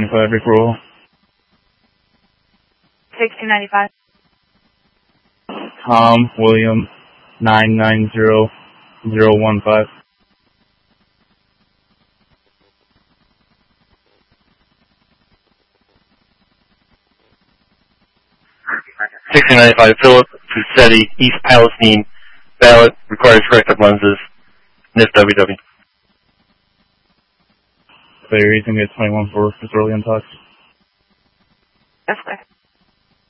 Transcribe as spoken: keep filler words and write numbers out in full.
ninety-five, Rick Roll. sixteen ninety-five. Tom William nine nine zero zero one five. sixteen ninety-five, Philip Fusetti, East Palestine, ballot, requires corrective lenses, N I F W W. Clear, he's going to get twenty-one for disorderly and talks. That's clear.